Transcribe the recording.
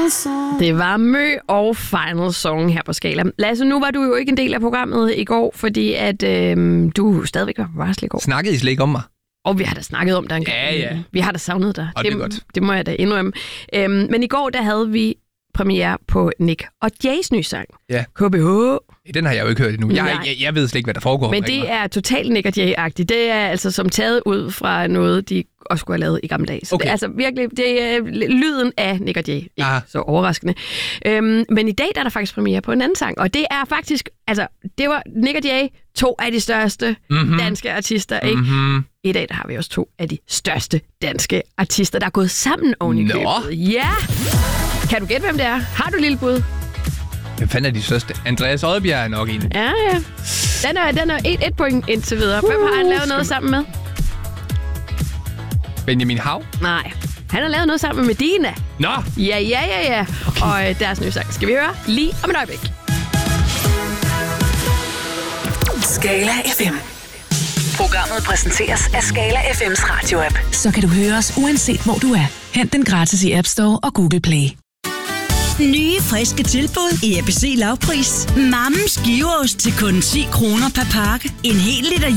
song. Det var Mø og Final Song her på Skala. Lasse, nu var du jo ikke en del af programmet i går, fordi at du stadigvæk var på varsel i går. Snakkede I slet ikke om mig? Og vi har da snakket om dig en gang. Ja. Vi har da savnet dig. Og det er godt. Det må jeg da indrømme. Men i går, der havde vi premiere på Nick og Jays nye sang. Ja. KBH. Den har jeg jo ikke hørt endnu. Jeg ved slet ikke, hvad der foregår. Men det er totalt Nick og Jay-agtigt. Det er altså som taget ud fra noget, de også skulle have lavet i gamle dage. Så okay. det er altså virkelig det er lyden af Nick og Jay. Ikke så overraskende. Men i dag der er der faktisk premiere på en anden sang. Og det er faktisk, altså det var Nick og Jay, 2 af de største danske artister. Ikke? I dag der har vi også 2 af de største danske artister, der er gået sammen oven i købet. Ja! Kan du gætte, hvem det er? Har du et lille bud? Hvem fanden er de største? Andreas Oddbjerg er nok en. Ja. Den er 1 point indtil videre. Hvem har han lavet noget sammen med? Benjamin Hav? Nej. Han har lavet noget sammen med Medina. Nå! Ja. Okay. Og deres nye sang skal vi høre lige om et øjeblik. Skala FM. Programmet præsenteres af Skala FM's radio-app. Så kan du høre os uanset hvor du er. Hent den gratis i App Store og Google Play. Nye, friske tilbud i ABC Lavpris. Mammens giveost til kun 10 kroner per pakke. En hel liter